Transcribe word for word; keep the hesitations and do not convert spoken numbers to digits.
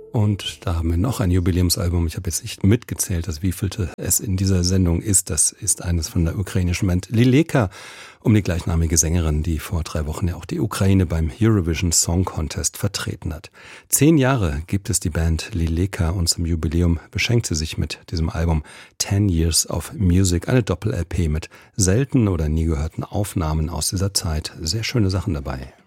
Und da haben wir noch ein Jubiläumsalbum. Ich habe jetzt nicht mitgezählt, das wievielte es in dieser Sendung ist. Das ist eines von der ukrainischen Band Lileka, um die gleichnamige Sängerin, die vor drei Wochen ja auch die Ukraine beim Eurovision Song Contest vertreten hat. Zehn Jahre gibt es die Band Lileka und zum Jubiläum beschenkt sie sich mit diesem Album Ten Years of Music, eine Doppel-L P mit selten oder nie gehörten Aufnahmen aus dieser Zeit. Sehr schöne Sachen dabei.